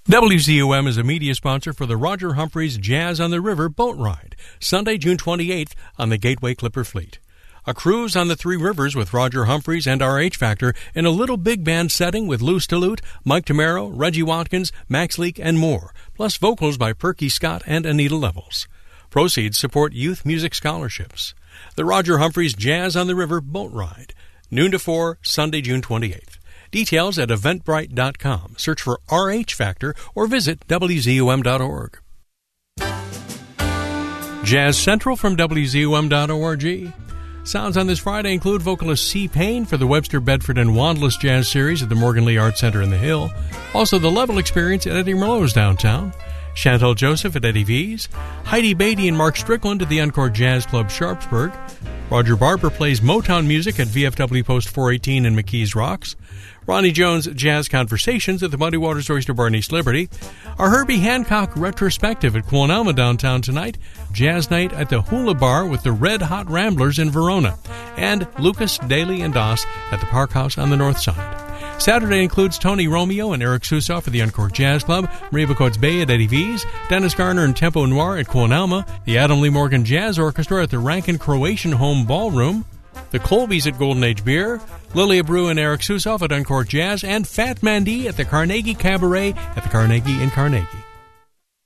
WZUM is a media sponsor for the Roger Humphreys Jazz on the River boat ride, Sunday, June 28th on the Gateway Clipper Fleet. A cruise on the Three Rivers with Roger Humphreys and RH Factor in a little big band setting with Lou Stillute, Mike Tamaro, Reggie Watkins, Max Leak, and more, plus vocals by Perky Scott and Anita Levels. Proceeds support youth music scholarships. The Roger Humphreys Jazz on the River boat ride, noon to 4, Sunday, June 28th. Details at eventbrite.com. Search for RH Factor or visit WZUM.org. Jazz Central from WZUM.org. Sounds on this Friday include vocalist C. Payne for the Webster, Bedford, and Wanдлess Jazz Series at the Morgan Lee Arts Center in the Hill. Also, the Level Experience at Eddie Merlot's downtown. Chantal Joseph at Eddie V's. Heidi Beatty and Mark Strickland at the Encore Jazz Club Sharpsburg. Roger Barber plays Motown music at VFW Post 418 in McKees Rocks. Ronnie Jones Jazz Conversations at the Muddy Waters Oyster Bar in East Liberty. A Herbie Hancock retrospective at Quonalma downtown tonight. Jazz night at the Hula Bar with the Red Hot Ramblers in Verona. And Lucas, Daly, and Doss at the Park House on the north side. Saturday includes Tony Romeo and Eric Susoff at the Encore Jazz Club, Marie Coates Bay at Eddie V's, Dennis Garner and Tempo Noir at Quonalma, the Adam Lee Morgan Jazz Orchestra at the Rankin Croatian Home Ballroom, the Colbys at Golden Age Beer, Lilia Brew and Eric Susoff at Encore Jazz, and Fat Mandy at the Carnegie Cabaret at the Carnegie in Carnegie.